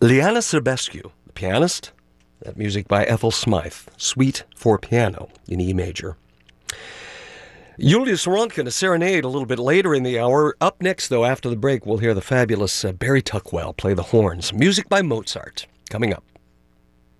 Liana Serbescu, the pianist. That music by Ethel Smythe, Suite for Piano in E major. Julius Ronkin, a serenade a little bit later in the hour. Up next, though, after the break, we'll hear the fabulous Barry Tuckwell play the horns. Music by Mozart, coming up.